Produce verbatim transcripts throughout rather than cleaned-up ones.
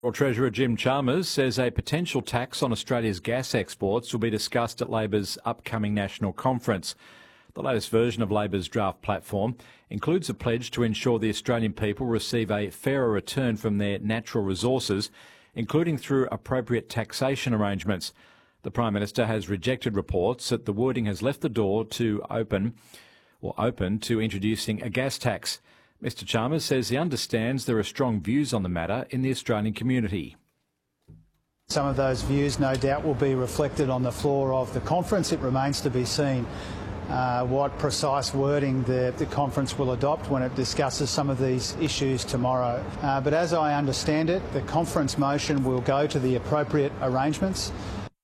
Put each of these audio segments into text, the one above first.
Well, Treasurer Jim Chalmers says a potential tax on Australia's gas exports will be discussed at Labor's upcoming national conference. The latest version of Labor's draft platform includes a pledge to ensure the Australian people receive a fairer return from their natural resources, including through appropriate taxation arrangements. The Prime Minister has rejected reports that the wording has left the door to open or open to introducing a gas tax. Mr Chalmers says he understands there are strong views on the matter in the Australian community. Some of those views no doubt will be reflected on the floor of the conference. It remains to be seen uh, what precise wording the, the conference will adopt when it discusses some of these issues tomorrow. Uh, but as I understand it, the conference motion will go to the appropriate arrangements.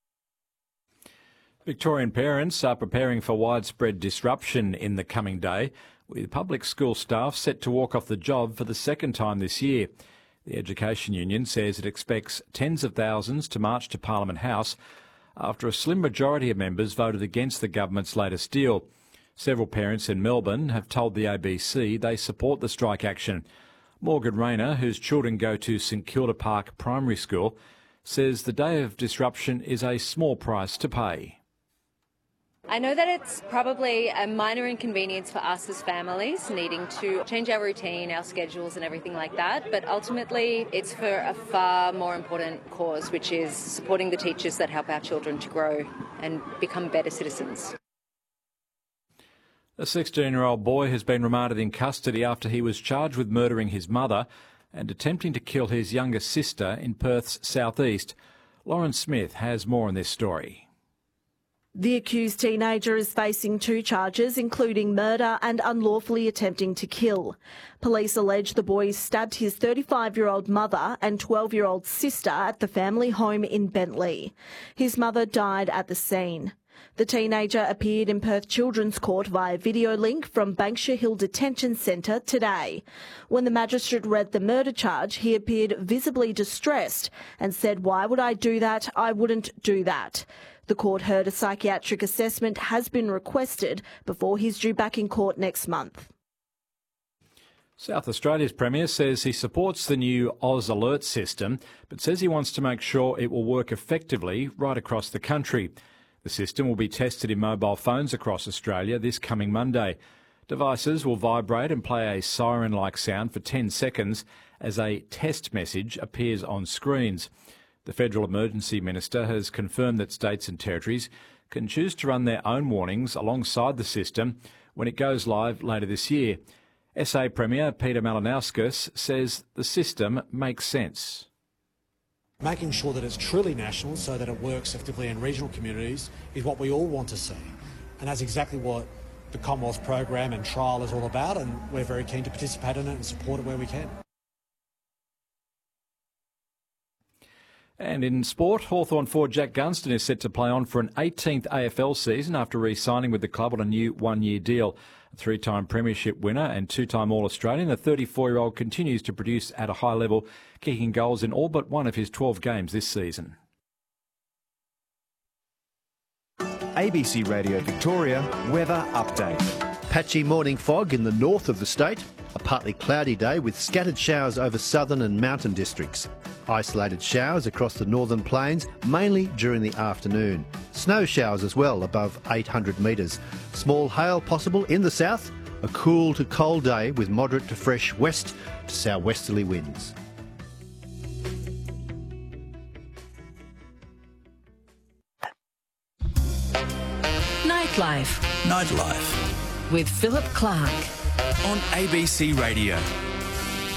Victorian parents are preparing for widespread disruption in the coming day, with public school staff set to walk off the job for the second time this year. The Education Union says it expects tens of thousands to march to Parliament House after a slim majority of members voted against the government's latest deal. Several parents in Melbourne have told the A B C they support the strike action. Morgan Rayner, whose children go to St Kilda Park Primary School, says the day of disruption is a small price to pay. I know that it's probably a minor inconvenience for us as families needing to change our routine, our schedules and everything like that, but ultimately it's for a far more important cause, which is supporting the teachers that help our children to grow and become better citizens. A sixteen-year-old boy has been remanded in custody after he was charged with murdering his mother and attempting to kill his younger sister in Perth's southeast. Lauren Smith has more on this story. The accused teenager is facing two charges, including murder and unlawfully attempting to kill. Police allege the boy stabbed his thirty-five-year-old mother and twelve-year-old sister at the family home in Bentley. His mother died at the scene. The teenager appeared in Perth Children's Court via video link from Banksia Hill Detention Centre today. When the magistrate read the murder charge, he appeared visibly distressed and said, "Why would I do that? I wouldn't do that." The court heard a psychiatric assessment has been requested before he's due back in court next month. South Australia's Premier says he supports the new Oz Alert system, but says he wants to make sure it will work effectively right across the country. The system will be tested in mobile phones across Australia this coming Monday. Devices will vibrate and play a siren-like sound for ten seconds as a test message appears on screens. The Federal Emergency Minister has confirmed that states and territories can choose to run their own warnings alongside the system when it goes live later this year. S A Premier Peter Malinauskas says the system makes sense. Making sure that it's truly national so that it works effectively in regional communities is what we all want to see. And that's exactly what the Commonwealth program and trial is all about, and we're very keen to participate in it and support it where we can. And in sport, Hawthorn forward Jack Gunston is set to play on for an eighteenth A F L season after re-signing with the club on a new one-year deal. A three-time premiership winner and two-time All-Australian, the thirty-four-year-old continues to produce at a high level, kicking goals in all but one of his twelve games this season. A B C Radio Victoria weather update. Patchy morning fog in the north of the state. A partly cloudy day with scattered showers over southern and mountain districts. Isolated showers across the northern plains, mainly during the afternoon. Snow showers as well above eight hundred metres. Small hail possible in the south. A cool to cold day with moderate to fresh west to southwesterly winds. Nightlife. Nightlife. With Philip Clark. On A B C Radio.